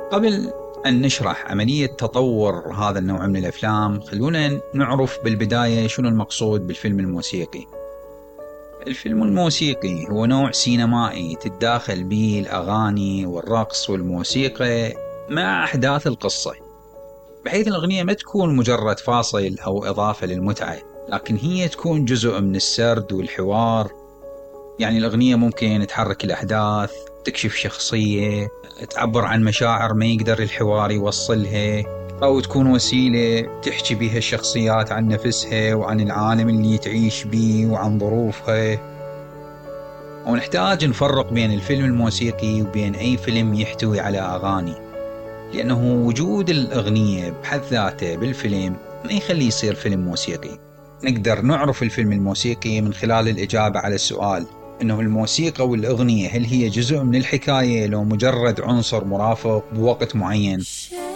قبل أن نشرح عملية تطور هذا النوع من الأفلام، خلونا نعرف بالبداية شنو المقصود بالفيلم الموسيقي. الفيلم الموسيقي هو نوع سينمائي تتداخل به الأغاني والرقص والموسيقى مع أحداث القصة، بحيث الأغنية ما تكون مجرد فاصل أو إضافة للمتعة، لكن هي تكون جزء من السرد والحوار. يعني الأغنية ممكن تحرك الأحداث، تكشف شخصية، تعبر عن مشاعر ما يقدر الحوار يوصلها، أو تكون وسيلة تحكي بها الشخصيات عن نفسها وعن العالم اللي تعيش بيه وعن ظروفها. ونحتاج نفرق بين الفيلم الموسيقي وبين أي فيلم يحتوي على أغاني، لأنه وجود الأغنية بحد ذاته بالفيلم ما يخليه يصير فيلم موسيقي. نقدر نعرف الفيلم الموسيقي من خلال الإجابة على السؤال: إنه الموسيقى والأغنية هل هي جزء من الحكاية لو مجرد عنصر مرافق بوقت معين؟